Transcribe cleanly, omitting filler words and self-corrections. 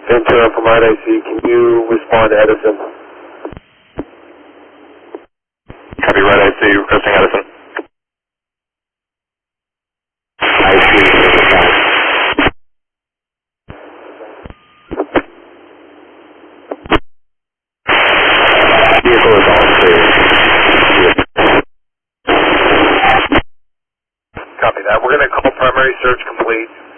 Ventura from RIC, can you respond to Edison? Copy, RIC, requesting Edison. Vehicle is all clear. Copy that. We're going to call primary search complete.